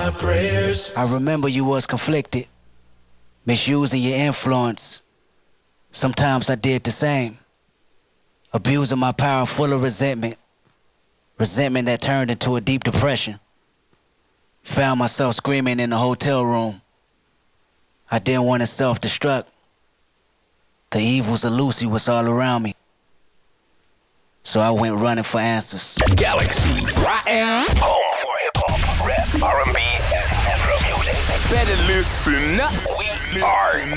my prayers. I remember you was conflicted, misusing your influence. Sometimes I did the same, abusing my power full of resentment that turned into a deep depression. Found myself screaming in the hotel room. I didn't want to self-destruct. The evils of Lucy was all around me. So I went running for answers. Galaxy FM, home for hip-hop, rap, R&B, and Afro music. Better listen up. We are